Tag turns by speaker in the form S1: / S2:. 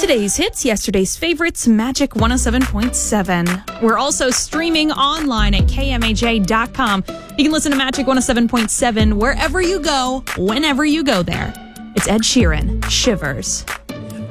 S1: Today's hits, yesterday's favorites, Magic 107.7. We're also streaming online at kmaj.com. You can listen to Magic 107.7 wherever you go, whenever you go there. It's Ed Sheeran, Shivers.